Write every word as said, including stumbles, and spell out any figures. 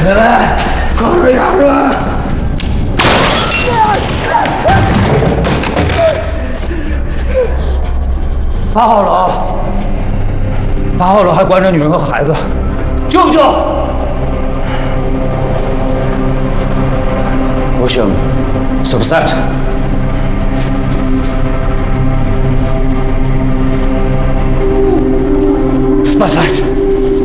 人们，快点压人！八号楼，八号楼还关着女人和孩子，救不救？我想 subset。